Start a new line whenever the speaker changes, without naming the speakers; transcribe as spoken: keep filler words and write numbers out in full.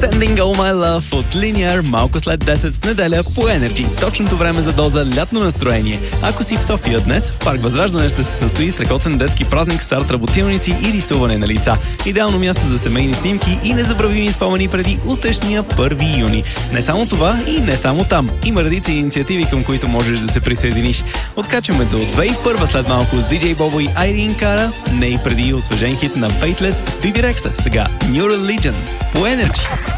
Sending All My Love от Linear, малко след десет в неделя по Energy. Точното време за доза лятно настроение. Ако си в София днес, в парк Възраждане ще се състои страхотен детски празник, старт работилници и рисуване на лица. Идеално място за семейни снимки и незабравими спомени преди утрешния първи юни. Не само това и не само там. Има редица инициативи, към които можеш да се присъединиш. Отскачаме до две хиляди и първа след малко с диджей Бобо и Айрин Кара, не и преди освежен хит на Faithless с Биби Рекса. Сега New Religion по Energy.